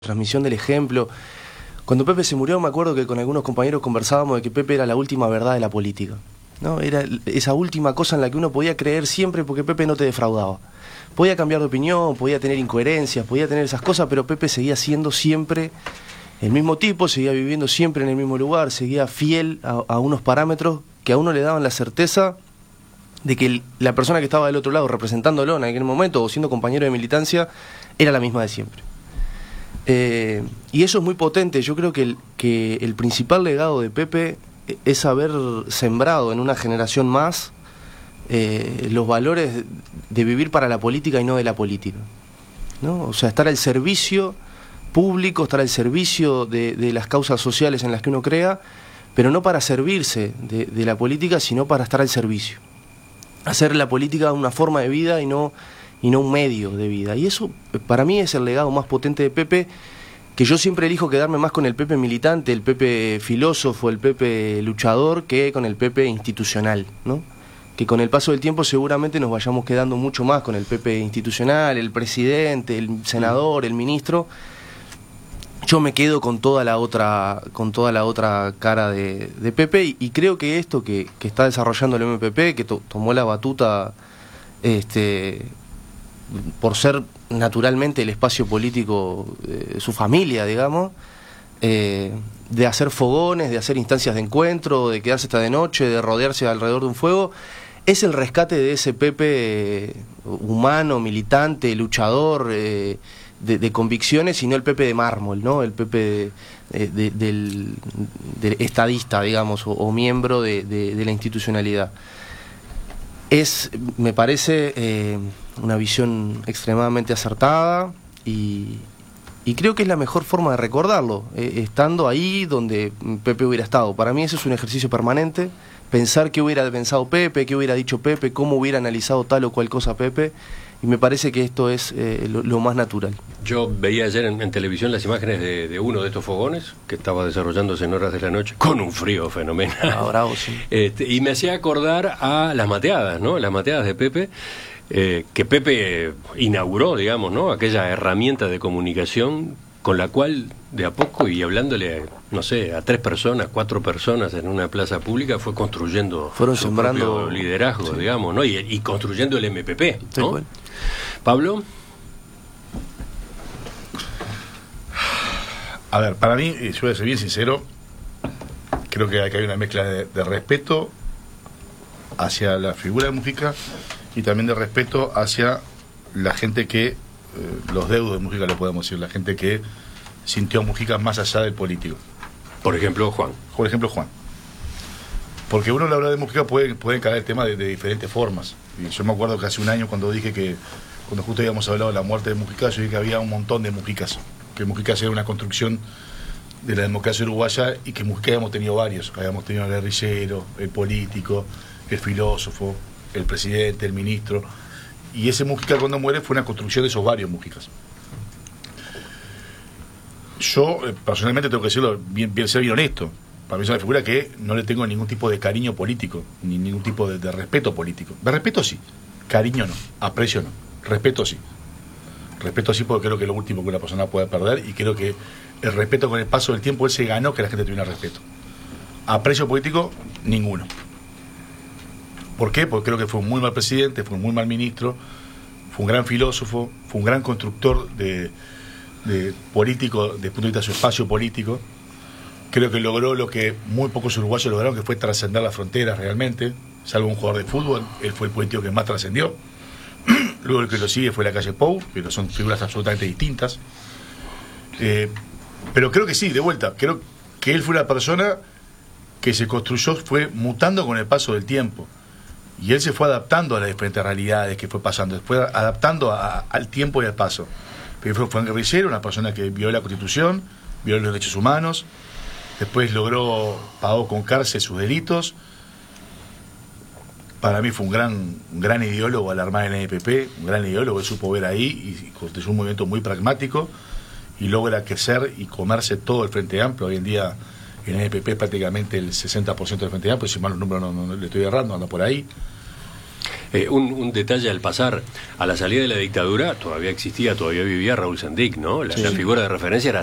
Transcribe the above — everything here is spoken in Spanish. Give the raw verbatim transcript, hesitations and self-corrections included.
transmisión del ejemplo. Cuando Pepe se murió, me acuerdo que con algunos compañeros conversábamos de que Pepe era la última verdad de la política, ¿no? Era esa última cosa en la que uno podía creer siempre, porque Pepe no te defraudaba. Podía cambiar de opinión, podía tener incoherencias, podía tener esas cosas, pero Pepe seguía siendo siempre el mismo tipo, seguía viviendo siempre en el mismo lugar, seguía fiel a, a unos parámetros que a uno le daban la certeza de que el, la persona que estaba del otro lado representándolo en aquel momento o siendo compañero de militancia era la misma de siempre. Eh, y eso es muy potente. Yo creo que el, que el principal legado de Pepe es haber sembrado en una generación más eh, los valores de vivir para la política y no de la política, ¿no? O sea, estar al servicio público, estar al servicio de, de las causas sociales en las que uno crea, pero no para servirse de, de la política, sino para estar al servicio. Hacer la política una forma de vida y no... y no un medio de vida. Y eso, para mí, es el legado más potente de Pepe, que yo siempre elijo quedarme más con el Pepe militante, el Pepe filósofo, el Pepe luchador, que con el Pepe institucional, ¿no? Que con el paso del tiempo seguramente nos vayamos quedando mucho más con el Pepe institucional, el presidente, el senador, el ministro. Yo me quedo con toda la otra, con toda la otra cara de, de Pepe, y, y creo que esto que, que está desarrollando el M P P, que to, tomó la batuta, este... por ser naturalmente el espacio político de su familia, digamos, eh, de hacer fogones, de hacer instancias de encuentro, de quedarse hasta de noche, de rodearse alrededor de un fuego, es el rescate de ese Pepe eh, humano, militante, luchador, eh, de, de convicciones, y no el Pepe de mármol, ¿no? El Pepe de, de, del, del estadista, digamos, o, o miembro de, de, de la institucionalidad. Es, me parece, eh, una visión extremadamente acertada, y, y creo que es la mejor forma de recordarlo, eh, estando ahí donde Pepe hubiera estado. Para mí eso es un ejercicio permanente, pensar qué hubiera pensado Pepe, qué hubiera dicho Pepe, cómo hubiera analizado tal o cual cosa Pepe, y me parece que esto es eh, lo, lo más natural. Yo veía ayer en, en televisión las imágenes de, de uno de estos fogones que estaba desarrollándose en horas de la noche con un frío fenomenal. Ah, bravo, sí. Este, y me hacía acordar a las mateadas, ¿no? Las mateadas de Pepe, eh, que Pepe inauguró, digamos, ¿no? Aquella herramienta de comunicación con la cual, de a poco, y hablándole, no sé, a tres personas, cuatro personas en una plaza pública, fue construyendo Fueron su sembrando propio liderazgo, sí, digamos, ¿no? Y, y construyendo el M P P, ¿no? Sí, bueno. Pablo. A ver, para mí, y yo voy a ser bien sincero, creo que hay una mezcla de, de respeto hacia la figura de Mujica y también de respeto hacia la gente que, eh, los deudos de Mujica, lo podemos decir, la gente que sintió a Mujica más allá del político. Por ejemplo, Juan. Por ejemplo, Juan. Porque uno, a la hora de Mujica, puede, puede encarar el tema de, de diferentes formas. Y yo me acuerdo que hace un año, cuando dije que, cuando justo habíamos hablado de la muerte de Mujica, yo dije que había un montón de Mujicas, que Mujica era una construcción de la democracia uruguaya, y que Mujica habíamos tenido varios. Habíamos tenido el guerrillero, el político, el filósofo, el presidente, el ministro. Y ese Mujica, cuando muere, fue una construcción de esos varios Mujicas. Yo, eh, personalmente, tengo que decirlo, bien, bien, ser bien honesto. Para mí es una figura que no le tengo ningún tipo de cariño político, ni ningún tipo de, de respeto político. De respeto sí, cariño no, aprecio no, respeto sí. Respeto sí, porque creo que es lo último que una persona puede perder, y creo que el respeto, con el paso del tiempo, él se ganó que la gente tuviera respeto. Aprecio político, ninguno. ¿Por qué? Porque creo que fue un muy mal presidente, fue un muy mal ministro, fue un gran filósofo, fue un gran constructor de, de político, desde el punto de vista de su espacio político. Creo que logró lo que muy pocos uruguayos lograron, que fue trascender las fronteras realmente, salvo un jugador de fútbol. Él fue el político que más trascendió. Luego el que lo sigue fue la calle Pou, pero son figuras absolutamente distintas. Eh, pero creo que sí, de vuelta, creo que él fue una persona que se construyó, fue mutando con el paso del tiempo. Y él se fue adaptando a las diferentes realidades que fue pasando, fue adaptando a, al tiempo y al paso. Pero fue, fue un guerrillero, una persona que violó la Constitución, violó los derechos humanos. Después logró, pagó con cárcel sus delitos. Para mí fue un gran, un gran ideólogo al armar el N P P, un gran ideólogo que supo ver ahí y construyó un movimiento muy pragmático, y logra crecer y comerse todo el Frente Amplio. Hoy en día el N P P es prácticamente el sesenta por ciento del Frente Amplio, si mal los números no, no, no le estoy errando, anda por ahí. Eh, un, un detalle al pasar, a la salida de la dictadura todavía existía, todavía vivía Raúl Sendic, ¿no? La, Sí. la figura de referencia era